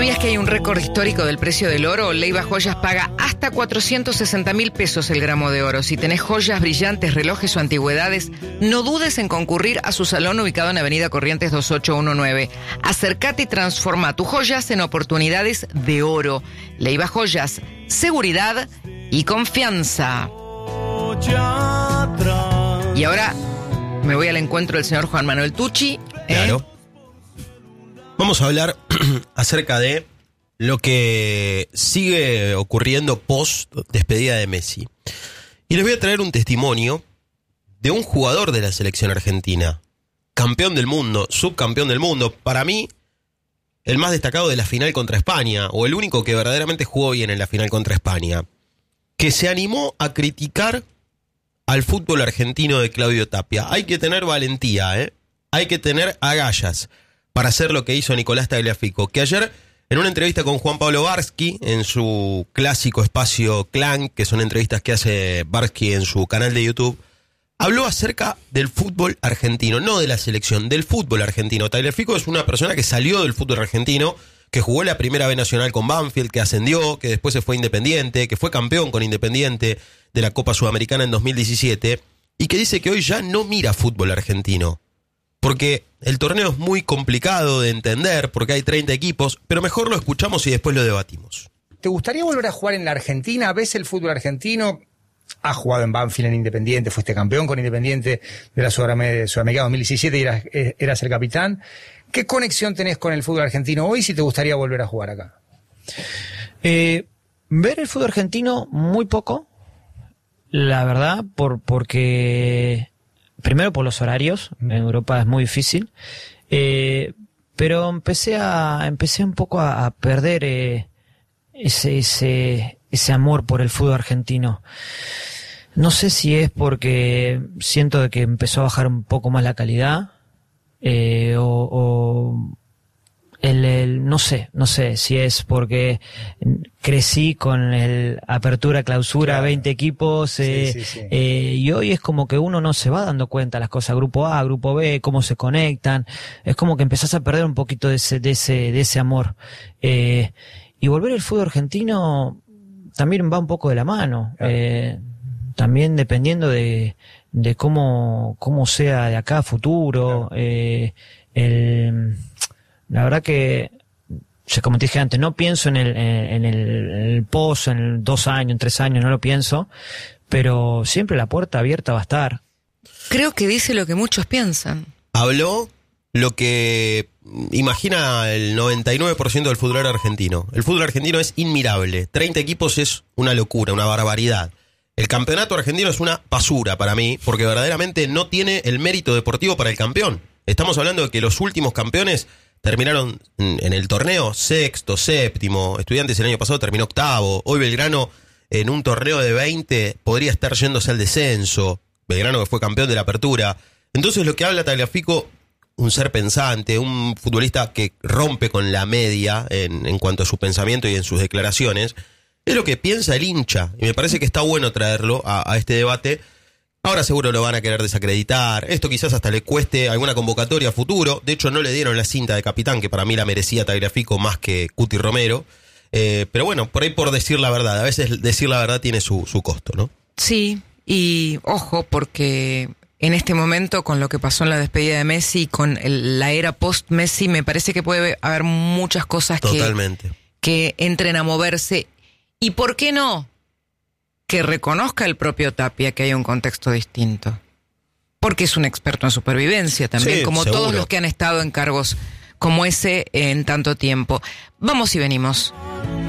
¿Sabías que hay un récord histórico del precio del oro? Leiva Joyas paga hasta 460.000 pesos el gramo de oro. Si tenés joyas, brillantes, relojes o antigüedades, no dudes en concurrir a su salón ubicado en Avenida Corrientes 2819. Acércate y transforma tus joyas en oportunidades de oro. Leiva Joyas, seguridad y confianza. Y ahora me voy al encuentro del señor Juan Manuel Tucci. Claro. Vamos a hablar acerca de lo que sigue ocurriendo post despedida de Messi. Y les voy a traer un testimonio de un jugador de la selección argentina, campeón del mundo, subcampeón del mundo, para mí el más destacado de la final contra España, o el único que verdaderamente jugó bien en la final contra España, que se animó a criticar al fútbol argentino de Claudio Tapia. Hay que tener valentía, hay que tener agallas para hacer lo que hizo Nicolás Tagliafico, que ayer, en una entrevista con Juan Pablo Barsky, en su clásico espacio Clan, que son entrevistas que hace Barsky en su canal de YouTube, habló acerca del fútbol argentino, no de la selección, del fútbol argentino. Tagliafico es una persona que salió del fútbol argentino, que jugó la primera B Nacional con Banfield, que ascendió, que después se fue a Independiente, que fue campeón con Independiente de la Copa Sudamericana en 2017, y que dice que hoy ya no mira fútbol argentino, porque el torneo es muy complicado de entender, porque hay 30 equipos, pero mejor lo escuchamos y después lo debatimos. ¿Te gustaría volver a jugar en la Argentina? ¿Ves el fútbol argentino? Has jugado en Banfield, en Independiente, fuiste campeón con Independiente de la Sudamericana 2017 y eras el capitán. ¿Qué conexión tenés con el fútbol argentino hoy si te gustaría volver a jugar acá? Ver el fútbol argentino muy poco, la verdad, porque primero por los horarios, en Europa es muy difícil, pero empecé un poco a perder ese amor por el fútbol argentino. No sé si es porque siento de que empezó a bajar un poco más la calidad, no sé si es porque crecí con el apertura, clausura, claro. 20 equipos, sí. Y hoy es como que uno no se va dando cuenta las cosas, grupo A, grupo B, cómo se conectan, es como que empezás a perder un poquito de ese amor, y volver al fútbol argentino también va un poco de la mano, claro. También dependiendo de cómo sea de acá a futuro, claro. La verdad que, como te dije antes, no pienso en el post, en 2 años, en 3 años, no lo pienso, pero siempre la puerta abierta va a estar. Creo que dice lo que muchos piensan. Habló lo que imagina el 99% del fútbol argentino. El fútbol argentino es inmirable. 30 equipos es una locura, una barbaridad. El campeonato argentino es una basura para mí, porque verdaderamente no tiene el mérito deportivo para el campeón. Estamos hablando de que los últimos campeones terminaron en el torneo sexto, séptimo. Estudiantes el año pasado terminó octavo. Hoy Belgrano, en un torneo de 20, podría estar yéndose al descenso. Belgrano, que fue campeón de la apertura. Entonces, lo que habla Tagliafico, un ser pensante, un futbolista que rompe con la media en cuanto a su pensamiento y en sus declaraciones, es lo que piensa el hincha. Y me parece que está bueno traerlo a este debate. Ahora seguro lo van a querer desacreditar. Esto quizás hasta le cueste alguna convocatoria a futuro. De hecho, no le dieron la cinta de capitán, que para mí la merecía Tagliafico más que Cuti Romero. Pero bueno, por ahí por decir la verdad. A veces decir la verdad tiene su costo, ¿no? Sí, y ojo, porque en este momento, con lo que pasó en la despedida de Messi, con la era post-Messi, me parece que puede haber muchas cosas que entren a moverse. ¿Y por qué no? Que reconozca el propio Tapia que hay un contexto distinto. Porque es un experto en supervivencia también, sí, como seguro. Todos los que han estado en cargos como ese en tanto tiempo. Vamos y venimos.